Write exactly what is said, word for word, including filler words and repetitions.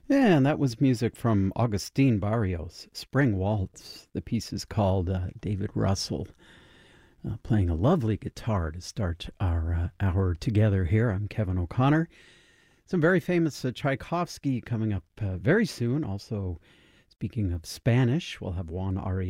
And that was music from Augustine Barrios, Spring Waltz. The piece is called uh, David Russell, uh, playing a lovely guitar to start our uh, hour together here. I'm Kevin O'Connor. Some very famous uh, Tchaikovsky coming up uh, very soon. Also, speaking of Spanish, we'll have Juan Arias